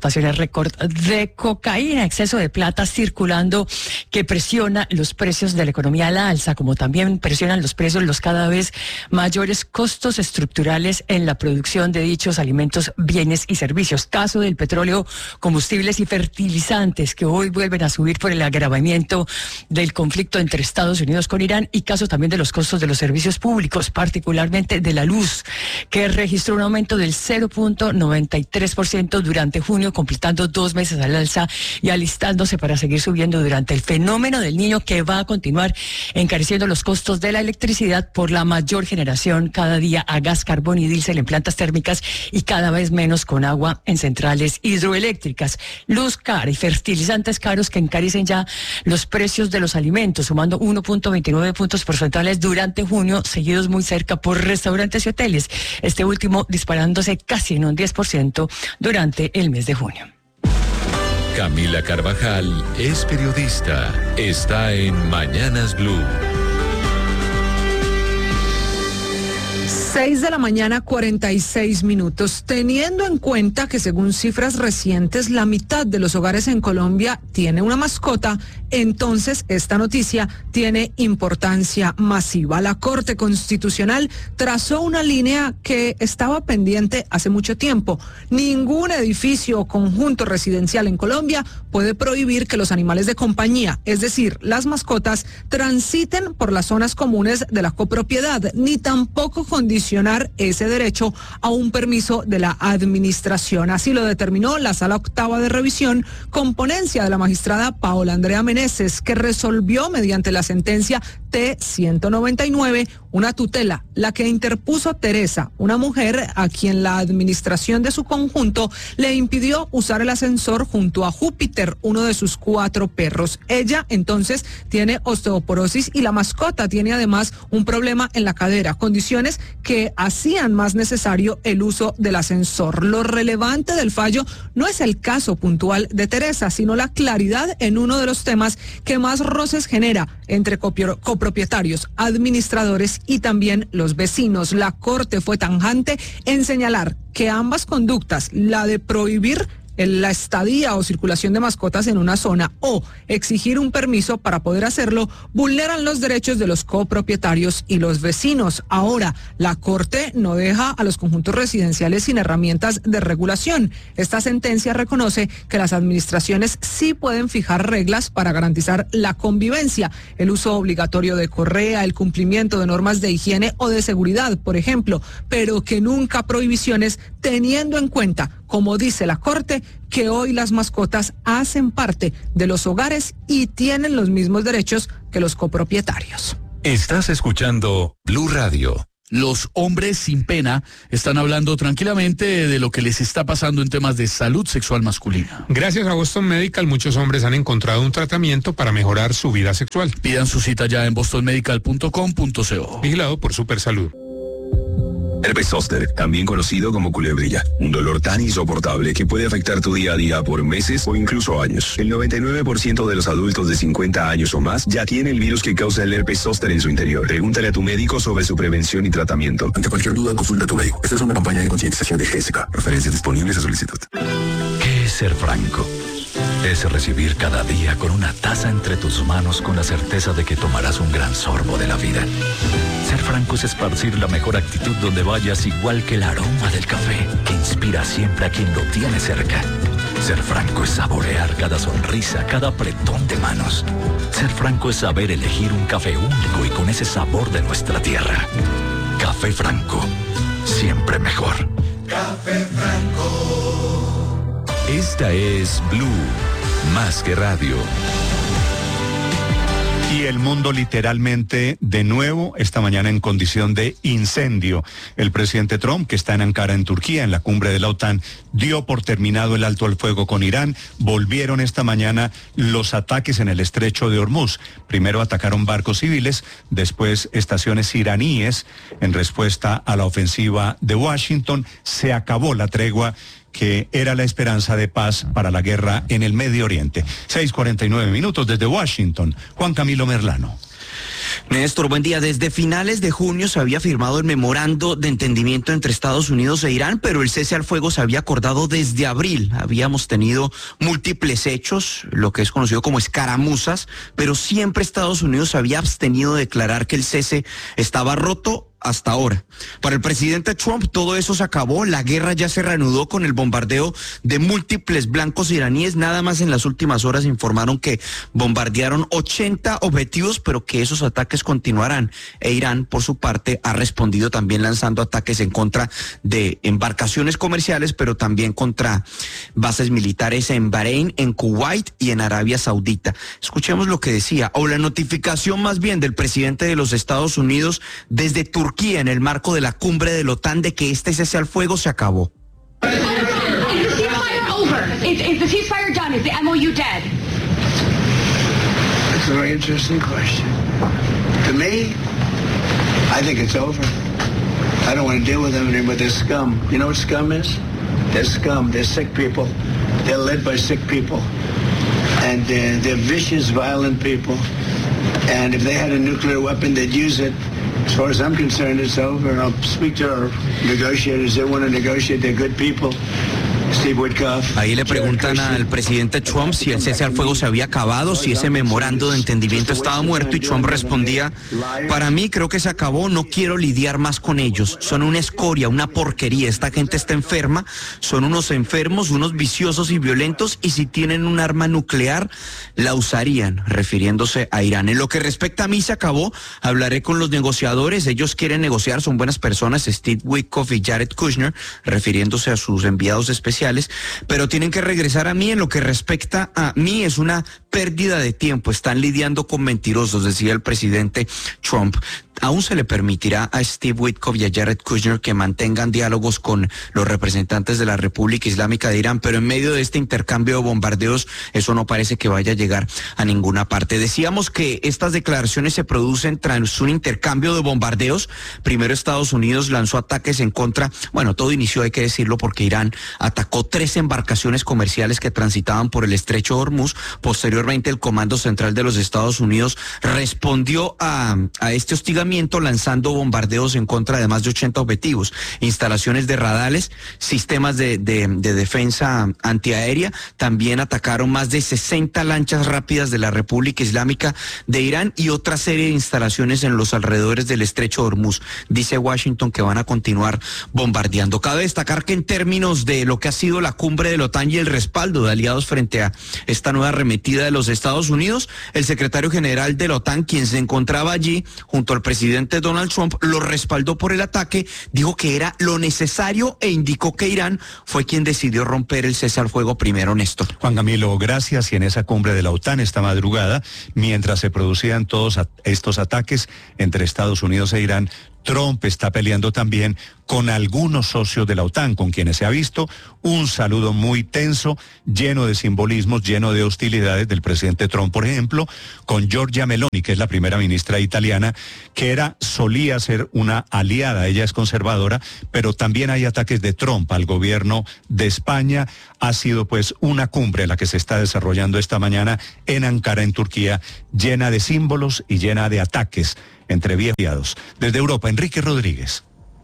récord de cocaína, exceso de plata circulando que presiona los precios de la economía a la alza, como también presionan los precios los cada vez mayores costos estructurales en la producción de dichos alimentos, bienes y servicios. Caso del petróleo, combustibles y fertilizantes, que hoy vuelven a subir por el agravamiento del conflicto entre Estados Unidos con Irán, y caso también de los costos de los servicios públicos, particularmente de la luz, que registró un aumento del cero punto noventa y tres por ciento durante junio, completando dos meses al alza y alistándose para seguir subiendo durante el fenómeno del Niño, que va a continuar encareciendo los costos de la electricidad por la mayor generación cada día a gas, carbón y diésel en plantas térmicas y cada vez menos con agua en centrales hidroeléctricas. Luz cara y fertilizantes caros que encarecen ya los precios de los alimentos, sumando uno punto veintinueve puntos porcentuales durante junio, seguidos muy cerca por restaurantes y hoteles, este último disparándose casi en un diez por ciento durante el mes de junio. Camila Carvajal es periodista. Está en Mañanas Blue. seis de la mañana, cuarenta y seis minutos. Teniendo en cuenta que según cifras recientes, la mitad de los hogares en Colombia tiene una mascota, entonces esta noticia tiene importancia masiva. La Corte Constitucional trazó una línea que estaba pendiente hace mucho tiempo. Ningún edificio o conjunto residencial en Colombia puede prohibir que los animales de compañía, es decir, las mascotas, transiten por las zonas comunes de la copropiedad, ni tampoco condicionar ese derecho a un permiso de la administración. Así lo determinó la Sala Octava de Revisión, con ponencia de la magistrada Paola Andrea Meneses, que resolvió mediante la sentencia T ciento noventa y nueve una tutela, la que interpuso Teresa, una mujer a quien la administración de su conjunto le impidió usar el ascensor junto a Júpiter, uno de sus cuatro perros. Ella entonces tiene osteoporosis y la mascota tiene además un problema en la cadera, condiciones que hacían más necesario el uso del ascensor. Lo relevante del fallo no es el caso puntual de Teresa, sino la claridad en uno de los temas que más roces genera entre copropietarios, administradores y también los vecinos. La Corte fue tajante en señalar que ambas conductas, la de prohibir la estadía o circulación de mascotas en una zona o exigir un permiso para poder hacerlo, vulneran los derechos de los copropietarios y los vecinos. Ahora, la Corte no deja a los conjuntos residenciales sin herramientas de regulación. Esta sentencia reconoce que las administraciones sí pueden fijar reglas para garantizar la convivencia, el uso obligatorio de correa, el cumplimiento de normas de higiene o de seguridad, por ejemplo, pero que nunca prohibiciones, teniendo en cuenta, como dice la Corte, que hoy las mascotas hacen parte de los hogares y tienen los mismos derechos que los copropietarios. Estás escuchando Blue Radio. Los hombres sin pena están hablando tranquilamente de lo que les está pasando en temas de salud sexual masculina. Gracias a Boston Medical, muchos hombres han encontrado un tratamiento para mejorar su vida sexual. Pidan su cita ya en boston medical punto com punto co. Vigilado por Supersalud. Herpes zóster, también conocido como culebrilla, un dolor tan insoportable que puede afectar tu día a día por meses o incluso años. El noventa y nueve por ciento de los adultos de cincuenta años o más ya tiene el virus que causa el herpes zóster en su interior. Pregúntale a tu médico sobre su prevención y tratamiento. Ante cualquier duda, consulta a tu médico. Esta es una campaña de concientización de G S K. Referencias disponibles a solicitud. ¿Qué es ser franco? Es recibir cada día con una taza entre tus manos con la certeza de que tomarás un gran sorbo de la vida. Ser franco es esparcir la mejor actitud donde vayas, igual que el aroma del café que inspira siempre a quien lo tiene cerca. Ser franco es saborear cada sonrisa, cada apretón de manos. Ser franco es saber elegir un café único y con ese sabor de nuestra tierra. Café Franco, siempre mejor. Café Franco. Esta es Blue, más que radio. Y el mundo literalmente de nuevo esta mañana en condición de incendio. El presidente Trump, que está en Ankara, en Turquía, en la cumbre de la OTAN, dio por terminado el alto al fuego con Irán. Volvieron esta mañana los ataques en el estrecho de Hormuz. Primero atacaron barcos civiles, después estaciones iraníes en respuesta a la ofensiva de Washington. Se acabó la tregua que era la esperanza de paz para la guerra en el Medio Oriente. seis cuarenta y nueve minutos desde Washington. Juan Camilo Merlano. Néstor, buen día. Desde finales de junio se había firmado el memorando de entendimiento entre Estados Unidos e Irán, pero el cese al fuego se había acordado desde abril. Habíamos tenido múltiples hechos, lo que es conocido como escaramuzas, pero siempre Estados Unidos se había abstenido de declarar que el cese estaba roto hasta ahora. Para el presidente Trump todo eso se acabó, la guerra ya se reanudó con el bombardeo de múltiples blancos iraníes. Nada más en las últimas horas informaron que bombardearon ochenta objetivos, pero que esos ataques continuarán. E Irán, por su parte, ha respondido también lanzando ataques en contra de embarcaciones comerciales, pero también contra bases militares en Bahrein, en Kuwait y en Arabia Saudita. Escuchemos lo que decía, o la notificación más bien del presidente de los Estados Unidos desde Turquía Turquía en el marco de la cumbre de la OTAN de que este cese al fuego se acabó. It's a very interesting question. To me, I think it's over. I don't want to deal with them anymore. They're scum. You know what scum is? They're scum. They're sick people. They're led by sick people. And uh, they're vicious, violent people. And if they had a nuclear weapon, they'd use it. As far as I'm concerned, it's over. I'll speak to our negotiators. They want to negotiate. They're good people. Steve Witkoff. Ahí le preguntan al presidente Trump si el cese al fuego se había acabado, si ese memorando de entendimiento estaba muerto, y Trump respondía, para mí creo que se acabó, no quiero lidiar más con ellos, son una escoria, una porquería, esta gente está enferma, son unos enfermos, unos viciosos y violentos, y si tienen un arma nuclear, la usarían, refiriéndose a Irán. En lo que respecta a mí se acabó, hablaré con los negociadores, ellos quieren negociar, son buenas personas, Steve Witkoff y Jared Kushner, refiriéndose a sus enviados especiales, pero tienen que regresar a mí. En lo que respecta a mí es una pérdida de tiempo, están lidiando con mentirosos, decía el presidente Trump. Aún se le permitirá a Steve Witkoff y a Jared Kushner que mantengan diálogos con los representantes de la República Islámica de Irán, pero en medio de este intercambio de bombardeos, eso no parece que vaya a llegar a ninguna parte. Decíamos que estas declaraciones se producen tras un intercambio de bombardeos. Primero Estados Unidos lanzó ataques en contra, bueno, todo inició, hay que decirlo, porque Irán atacó tres embarcaciones comerciales que transitaban por el estrecho de Hormuz. Posteriormente el Comando Central de los Estados Unidos respondió a, a este hostigamiento lanzando bombardeos en contra de más de ochenta objetivos, instalaciones de radares, sistemas de, de, de defensa antiaérea. También atacaron más de sesenta lanchas rápidas de la República Islámica de Irán y otra serie de instalaciones en los alrededores del estrecho de Hormuz. Dice Washington que van a continuar bombardeando. Cabe destacar que en términos de lo que ha sido la cumbre de la OTAN y el respaldo de aliados frente a esta nueva arremetida de los Estados Unidos, el secretario general de la OTAN, quien se encontraba allí junto al presidente presidente Donald Trump, lo respaldó por el ataque, dijo que era lo necesario e indicó que Irán fue quien decidió romper el cese al fuego primero, Néstor. Juan Camilo, gracias. Y en esa cumbre de la OTAN esta madrugada, mientras se producían todos estos ataques entre Estados Unidos e Irán, Trump está peleando también con algunos socios de la OTAN, con quienes se ha visto un saludo muy tenso, lleno de simbolismos, lleno de hostilidades del presidente Trump, por ejemplo, con Giorgia Meloni, que es la primera ministra italiana, que era, solía ser una aliada, ella es conservadora, pero también hay ataques de Trump al gobierno de España. Ha sido pues una cumbre la que se está desarrollando esta mañana en Ankara, en Turquía, llena de símbolos y llena de ataques entre viejos y aliados. Desde Europa, Enrique Rodríguez.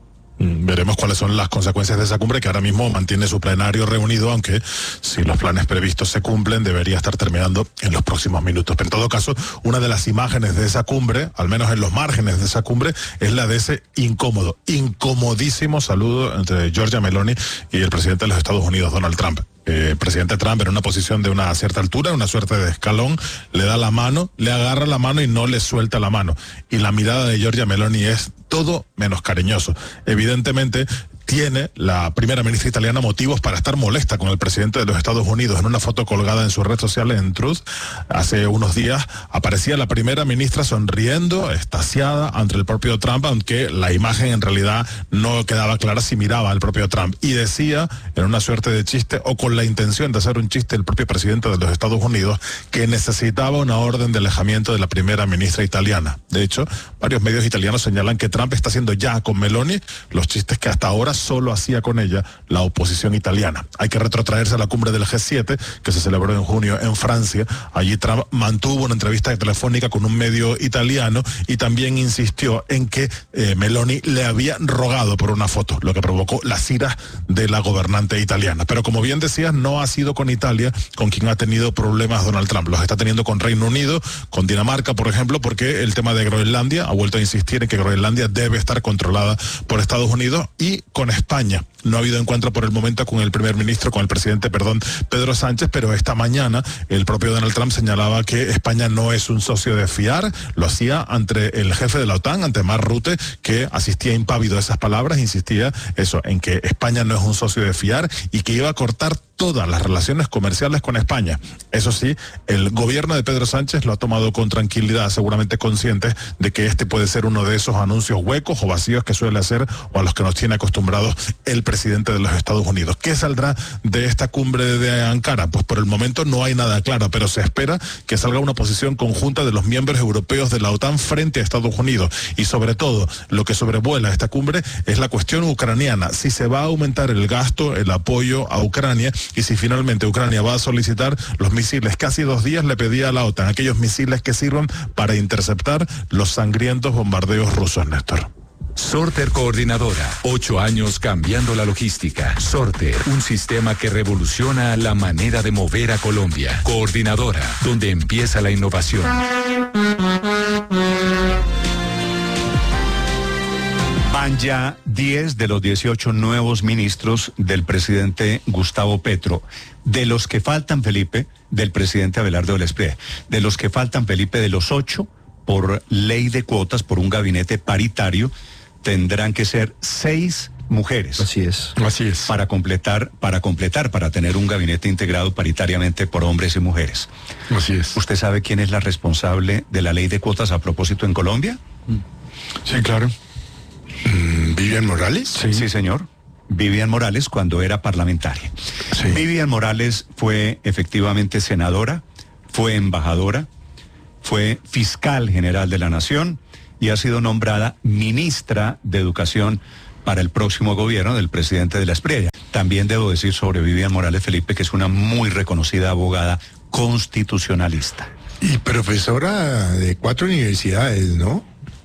Veremos cuáles son las consecuencias de esa cumbre, que ahora mismo mantiene su plenario reunido, aunque si los planes previstos se cumplen debería estar terminando en los próximos minutos. Pero en todo caso, una de las imágenes de esa cumbre, al menos en los márgenes de esa cumbre, es la de ese incómodo, incomodísimo saludo entre Giorgia Meloni y el presidente de los Estados Unidos, Donald Trump. El eh, presidente Trump, en una posición de una cierta altura, una suerte de escalón, le da la mano, le agarra la mano y no le suelta la mano. Y la mirada de Giorgia Meloni es todo menos cariñoso. Evidentemente tiene la primera ministra italiana motivos para estar molesta con el presidente de los Estados Unidos. En una foto colgada en su red social, en Truth, hace unos días aparecía la primera ministra sonriendo, extasiada ante el propio Trump, aunque la imagen en realidad no quedaba clara si miraba al propio Trump. Y decía, en una suerte de chiste, o con la intención de hacer un chiste, el propio presidente de los Estados Unidos, que necesitaba una orden de alejamiento de la primera ministra italiana. De hecho, varios medios italianos señalan que Trump está haciendo ya con Meloni los chistes que hasta ahora ahora solo hacía con ella la oposición italiana. Hay que retrotraerse a la cumbre del G siete, que se celebró en junio en Francia. Allí Trump mantuvo una entrevista telefónica con un medio italiano y también insistió en que eh, Meloni le había rogado por una foto, lo que provocó las iras de la gobernante italiana. Pero como bien decías, no ha sido con Italia con quien ha tenido problemas Donald Trump. Los está teniendo con Reino Unido, con Dinamarca, por ejemplo, porque el tema de Groenlandia, ha vuelto a insistir en que Groenlandia debe estar controlada por Estados Unidos, y con España. No ha habido encuentro por el momento con el primer ministro, con el presidente, perdón, Pedro Sánchez, pero esta mañana el propio Donald Trump señalaba que España no es un socio de fiar. Lo hacía ante el jefe de la OTAN, ante Mark Rutte, que asistía impávido a esas palabras, insistía eso, en que España no es un socio de fiar y que iba a cortar todas las relaciones comerciales con España. Eso sí, el gobierno de Pedro Sánchez lo ha tomado con tranquilidad, seguramente consciente de que este puede ser uno de esos anuncios huecos o vacíos que suele hacer, o a los que nos tiene acostumbrados el presidente de los Estados Unidos. ¿Qué saldrá de esta cumbre de Ankara? Pues por el momento no hay nada claro, pero se espera que salga una posición conjunta de los miembros europeos de la OTAN frente a Estados Unidos. Y sobre todo, lo que sobrevuela esta cumbre es la cuestión ucraniana. Si se va a aumentar el gasto, el apoyo a Ucrania, y si finalmente Ucrania va a solicitar los misiles. Casi dos días le pedía a la OTAN aquellos misiles que sirvan para interceptar los sangrientos bombardeos rusos, Néstor. Sorter Coordinadora, ocho años cambiando la logística. Sorter, un sistema que revoluciona la manera de mover a Colombia. Coordinadora, donde empieza la innovación. Van ya diez de los dieciocho nuevos ministros del presidente Gustavo Petro. De los que faltan, Felipe, del presidente Abelardo de la Espriella. De los que faltan, Felipe, de los ocho, por ley de cuotas, por un gabinete paritario, tendrán que ser seis mujeres. Así es. Así es. Para completar, para completar, para tener un gabinete integrado paritariamente por hombres y mujeres. Así es. ¿Usted sabe quién es la responsable de la ley de cuotas a propósito en Colombia? Sí, claro. ¿Vivian Morales? Sí, sí, señor. Vivian Morales, cuando era parlamentaria. Sí. Vivian Morales fue efectivamente senadora, fue embajadora, fue fiscal general de la Nación y ha sido nombrada ministra de Educación para el próximo gobierno del presidente de la Espriella. También debo decir sobre Vivian Morales, Felipe, que es una muy reconocida abogada constitucionalista. Y profesora de cuatro universidades, ¿no?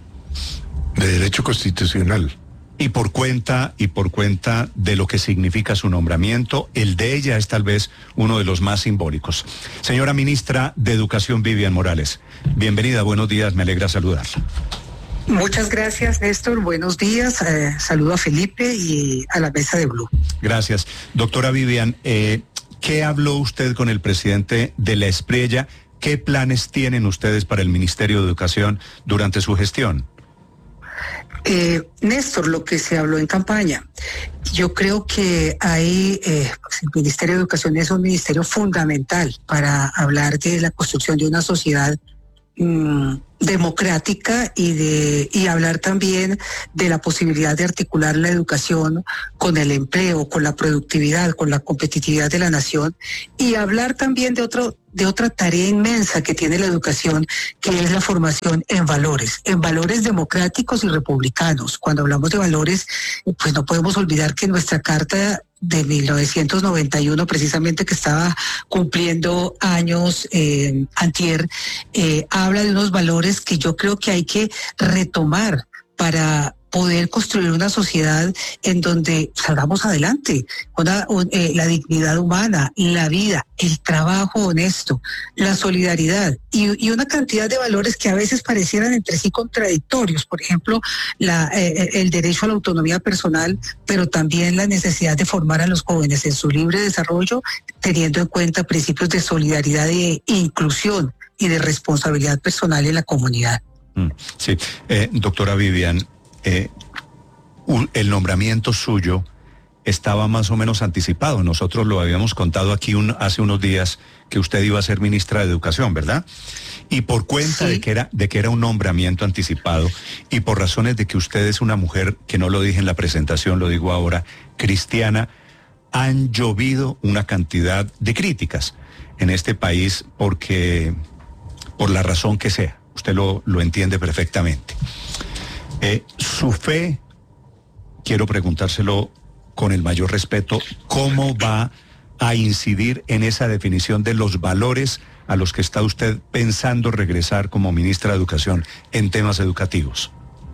De Derecho Constitucional. Y por cuenta, y por cuenta de lo que significa su nombramiento, el de ella es tal vez uno de los más simbólicos. Señora ministra de Educación, Vivian Morales, bienvenida, buenos días, me alegra saludarla. Muchas gracias, Néstor, buenos días, eh, saludo a Felipe y a la mesa de Blue. Gracias. Doctora Vivian, eh, ¿qué habló usted con el presidente de la Espriella? ¿Qué planes tienen ustedes para el Ministerio de Educación durante su gestión? Eh, Néstor, lo que se habló en campaña, yo creo que hay, eh, pues el Ministerio de Educación es un ministerio fundamental para hablar de la construcción de una sociedad mmm, democrática y de y hablar también de la posibilidad de articular la educación con el empleo, con la productividad, con la competitividad de la nación, y hablar también de otro de otra tarea inmensa que tiene la educación, que es la formación en valores, en valores democráticos y republicanos. Cuando hablamos de valores, pues no podemos olvidar que nuestra Carta de mil novecientos noventa y uno, precisamente, que estaba cumpliendo años eh, antier, eh, habla de unos valores que yo creo que hay que retomar para poder construir una sociedad en donde salgamos adelante, una, un, eh, la dignidad humana, la vida, el trabajo honesto, la solidaridad y, y una cantidad de valores que a veces parecieran entre sí contradictorios. Por ejemplo, la, eh, el derecho a la autonomía personal, pero también la necesidad de formar a los jóvenes en su libre desarrollo, teniendo en cuenta principios de solidaridad e inclusión y de responsabilidad personal en la comunidad. Sí, eh, doctora Vivian, Eh, un, el nombramiento suyo estaba más o menos anticipado. Nosotros lo habíamos contado aquí un, hace unos días que usted iba a ser ministra de Educación, ¿verdad? Y por cuenta sí. de que era de que era un nombramiento anticipado y por razones de que usted es una mujer, que no lo dije en la presentación, lo digo ahora, cristiana, han llovido una cantidad de críticas en este país porque, por la razón que sea, usted lo, lo entiende perfectamente. Eh, su fe quiero preguntárselo con el mayor respeto, ¿cómo va a incidir en esa definición de los valores a los que está usted pensando regresar como ministra de Educación en temas educativos?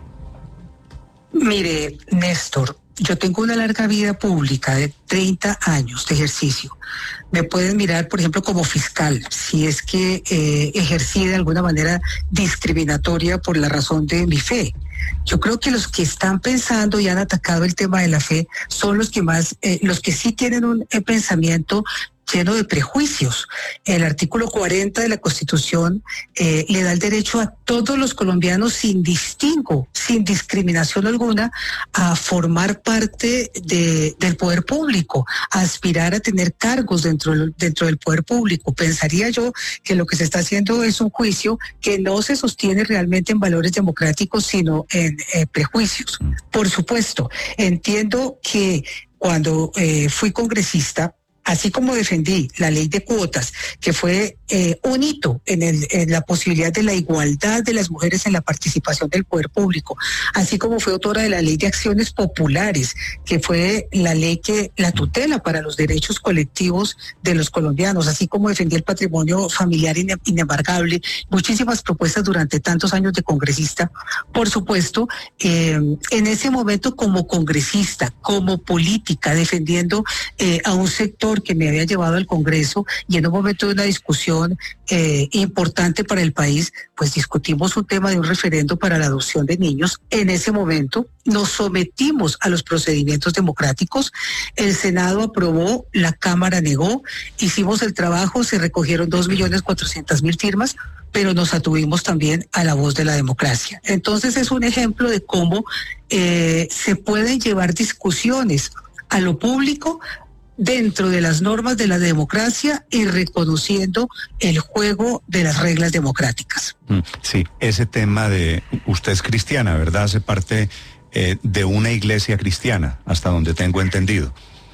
Mire, Néstor, yo tengo una larga vida pública de treinta años de ejercicio. Me pueden mirar, por ejemplo, como fiscal, si es que eh, ejercí de alguna manera discriminatoria por la razón de mi fe. Yo creo que los que están pensando y han atacado el tema de la fe son los que más, eh, los que sí tienen un eh, pensamiento lleno de prejuicios. El artículo cuarenta de la Constitución eh, le da el derecho a todos los colombianos sin distingo, sin discriminación alguna, a formar parte de, del poder público, a aspirar a tener cargos dentro, dentro del poder público. Pensaría yo que lo que se está haciendo es un juicio que no se sostiene realmente en valores democráticos, sino en eh, prejuicios. Por supuesto, entiendo que cuando eh, fui congresista, así como defendí la ley de cuotas, que fue eh, un hito en, el, en la posibilidad de la igualdad de las mujeres en la participación del poder público, así como fue autora de la ley de acciones populares, que fue la ley que la tutela para los derechos colectivos de los colombianos, así como defendí el patrimonio familiar ine, inembargable, muchísimas propuestas durante tantos años de congresista. Por supuesto, eh, en ese momento como congresista, como política, defendiendo eh, a un sector que me había llevado al Congreso y en un momento de una discusión eh, importante para el país, pues discutimos un tema de un referendo para la adopción de niños. En ese momento nos sometimos a los procedimientos democráticos, el Senado aprobó, la Cámara negó, hicimos el trabajo, se recogieron dos millones cuatrocientas mil firmas, pero nos atuvimos también a la voz de la democracia. Entonces es un ejemplo de cómo eh, se pueden llevar discusiones a lo público dentro de las normas de la democracia y reconociendo el juego de las reglas democráticas. Sí, ese tema de, usted es cristiana, ¿verdad? Hace parte eh, de una iglesia cristiana, hasta donde tengo entendido.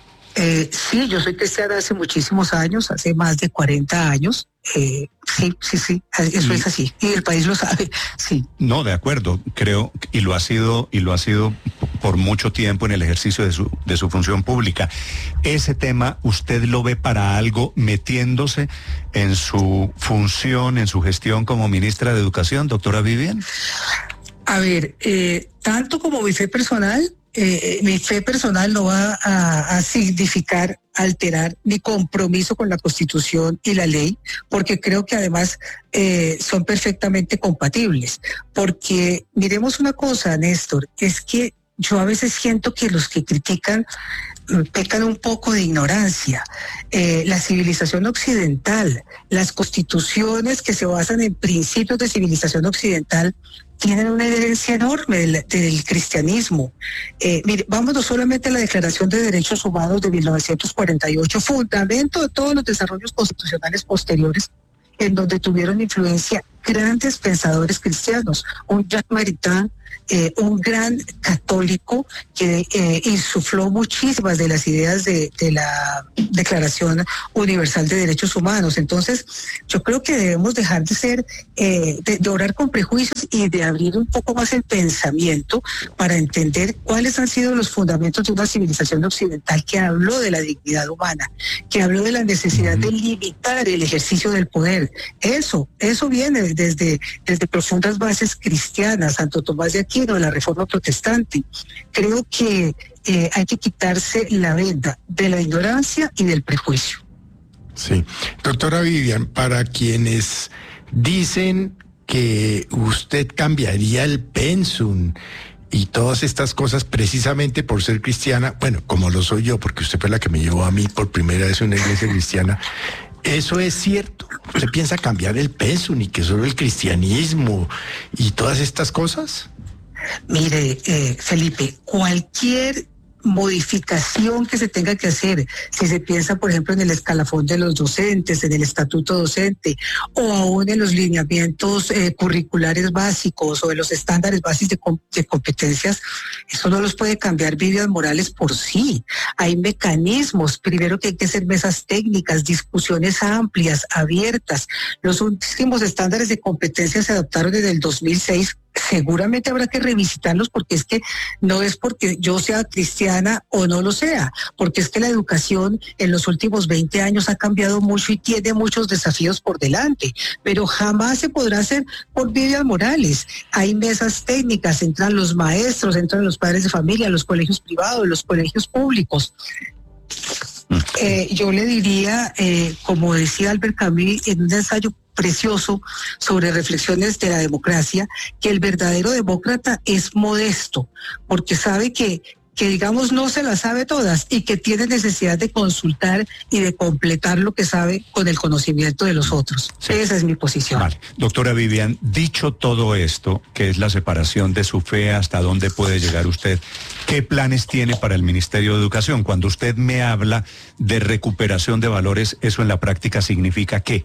Eh, sí, yo soy cristiana hace muchísimos años, hace más de cuarenta años. Eh, sí, sí, sí, eso y, es así, y el país lo sabe, sí. No, de acuerdo, creo, y lo ha sido, y lo ha sido por mucho tiempo en el ejercicio de su, de su función pública. Ese tema, ¿usted lo ve para algo metiéndose en su función, en su gestión como ministra de Educación, doctora Vivian? A ver, eh, tanto como mi fe personal, Eh, mi fe personal no va a, a significar alterar mi compromiso con la Constitución y la ley, porque creo que además eh, son perfectamente compatibles. Porque miremos una cosa, Néstor, es que yo a veces siento que los que critican pecan un poco de ignorancia. Eh, la civilización occidental, las constituciones que se basan en principios de civilización occidental, tienen una herencia enorme del, del cristianismo. Eh, mire, vámonos solamente a la Declaración de Derechos Humanos de mil novecientos cuarenta y ocho, fundamento de todos los desarrollos constitucionales posteriores, en donde tuvieron influencia grandes pensadores cristianos, un Jacques Maritain, eh, un gran católico que eh, insufló muchísimas de las ideas de, de la Declaración Universal de Derechos Humanos. Entonces, yo creo que debemos dejar de ser, eh, de, de orar con prejuicios y de abrir un poco más el pensamiento para entender cuáles han sido los fundamentos de una civilización occidental que habló de la dignidad humana, que habló de la necesidad de limitar el ejercicio del poder. Eso, eso viene desde, desde profundas bases cristianas, Santo Tomás de Aquino, de la Reforma Protestante. Creo que eh, hay que quitarse la venda de la ignorancia y del prejuicio. Sí. Doctora Vivian, para quienes dicen que usted cambiaría el pensum y todas estas cosas precisamente por ser cristiana, bueno, como lo soy yo, porque usted fue la que me llevó a mí por primera vez a una iglesia cristiana, ¿eso es cierto? ¿Usted piensa cambiar el pensum y que solo el cristianismo y todas estas cosas? Mire, eh, Felipe, cualquier modificación que se tenga que hacer, si se piensa, por ejemplo, en el escalafón de los docentes, en el estatuto docente, o aún en los lineamientos eh, curriculares básicos o en los estándares básicos de, com de competencias, eso no los puede cambiar Vivian Morales por sí. Hay mecanismos, primero que hay que hacer mesas técnicas, discusiones amplias, abiertas. Los últimos estándares de competencia se adoptaron desde el dos mil seis seguramente habrá que revisitarlos, porque es que no es porque yo sea cristiana o no lo sea, porque es que la educación en los últimos veinte años ha cambiado mucho y tiene muchos desafíos por delante, pero jamás se podrá hacer por Vivian Morales. Hay mesas técnicas, entran los maestros, entran los padres de familia, los colegios privados, los colegios públicos. Eh, yo le diría, eh, como decía Albert Camus en un ensayo precioso sobre reflexiones de la democracia, que el verdadero demócrata es modesto, porque sabe que, que digamos no se las sabe todas y que tiene necesidad de consultar y de completar lo que sabe con el conocimiento de los otros. Sí. Esa es mi posición. Vale. Doctora Vivian, dicho todo esto, que es la separación de su fe, hasta dónde puede llegar usted, ¿qué planes tiene para el Ministerio de Educación? Cuando usted me habla de recuperación de valores, ¿eso en la práctica significa qué?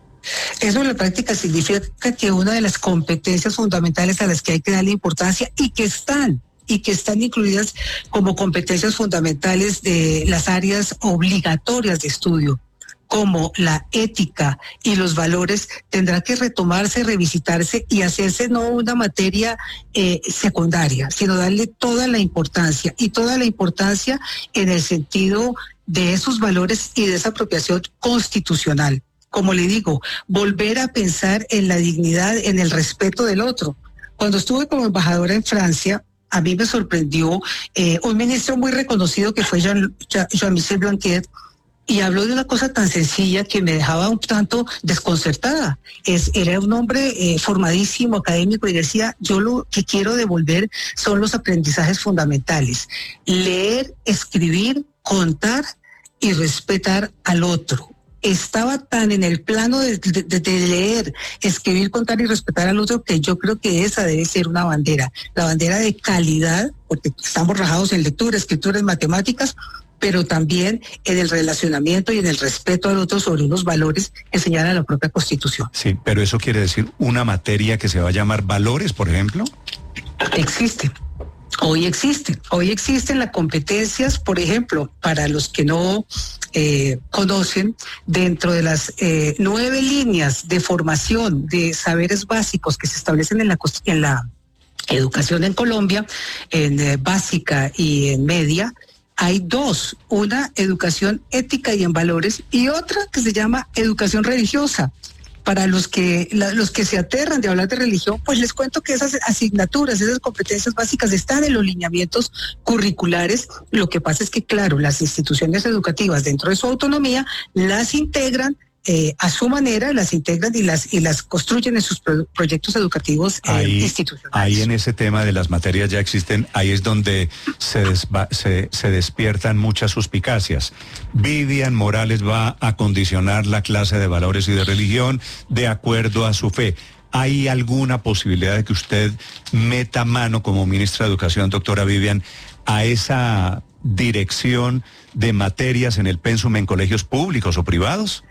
Eso en la práctica significa que una de las competencias fundamentales a las que hay que darle importancia y que están y que están incluidas como competencias fundamentales de las áreas obligatorias de estudio, como la ética y los valores, tendrá que retomarse, revisitarse y hacerse no una materia eh, secundaria, sino darle toda la importancia, y toda la importancia en el sentido de esos valores y de esa apropiación constitucional. Como le digo, volver a pensar en la dignidad, en el respeto del otro. Cuando estuve como embajadora en Francia, a mí me sorprendió eh, un ministro muy reconocido que fue Jean, Jean-Michel Blanquer, y habló de una cosa tan sencilla que me dejaba un tanto desconcertada. Es, era un hombre eh, formadísimo, académico, y decía, yo lo que quiero devolver son los aprendizajes fundamentales. Leer, escribir, contar y respetar al otro. Estaba tan en el plano de, de, de leer, escribir, contar y respetar al otro, que yo creo que esa debe ser una bandera, la bandera de calidad, porque estamos rajados en lectura, escritura, en matemáticas, pero también en el relacionamiento y en el respeto al otro sobre unos valores que señala la propia Constitución. Sí, pero eso quiere decir una materia que se va a llamar valores, por ejemplo. Existe. Hoy existen, hoy existen las competencias, por ejemplo, para los que no eh, conocen, dentro de las eh, nueve líneas de formación de saberes básicos que se establecen en la, en la educación en Colombia, en eh, básica y en media, hay dos, una educación ética y en valores y otra que se llama educación religiosa. Para los que la, los que se aterran de hablar de religión, pues les cuento que esas asignaturas, esas competencias básicas están en los lineamientos curriculares. Lo que pasa es que, claro, las instituciones educativas, dentro de su autonomía, las integran eh, a su manera, las integran y las y las construyen en sus pro, proyectos educativos eh, ahí, institucionales. Ahí en ese tema de las materias ya existen, ahí es donde se, desva, se, se despiertan muchas suspicacias. Vivian Morales va a condicionar la clase de valores y de religión de acuerdo a su fe. ¿Hay alguna posibilidad de que usted meta mano como ministra de Educación, doctora Vivian, a esa dirección de materias en el pensum en colegios públicos o privados?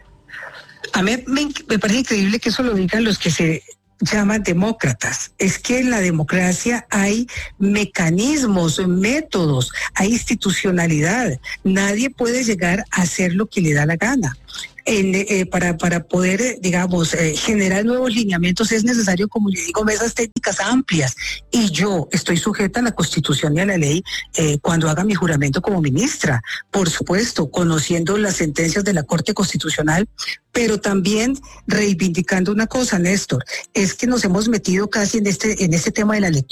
A mí me, me parece increíble que eso lo digan los que se llaman demócratas. Es que en la democracia hay mecanismos, métodos, hay institucionalidad. Nadie puede llegar a hacer lo que le da la gana. En, eh, para, para poder, eh, digamos, eh, generar nuevos lineamientos es necesario, como le digo, mesas técnicas amplias. Y yo estoy sujeta a la Constitución y a la ley eh, cuando haga mi juramento como ministra. Por supuesto, conociendo las sentencias de la Corte Constitucional, pero también reivindicando una cosa, Néstor, es que nos hemos metido casi en este, en este tema de la lectura.